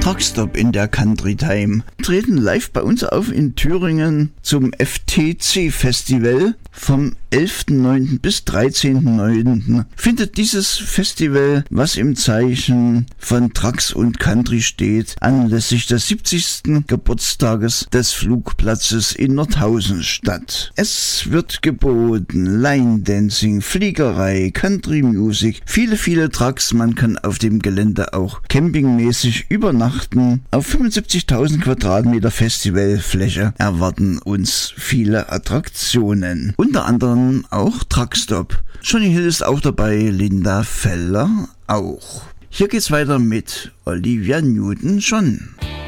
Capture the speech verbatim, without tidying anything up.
Truckstop in der Country Time treten live bei uns auf in Thüringen zum F T C-Festival. Vom elften neunten bis dreizehnten neunten findet dieses Festival, was im Zeichen von Trucks und Country steht, anlässlich des siebzigsten Geburtstages des Flugplatzes in Nordhausen statt. Es wird geboten Line Dancing, Fliegerei, Country Music, viele, viele Trucks. Man kann auf dem Gelände auch campingmäßig übernachten. Auf fünfundsiebzigtausend Quadratmeter Festivalfläche erwarten uns viele Attraktionen. Unter anderem auch Truckstop. Johnny Hill ist auch dabei, Linda Feller auch. Hier geht's weiter mit Olivia Newton-John.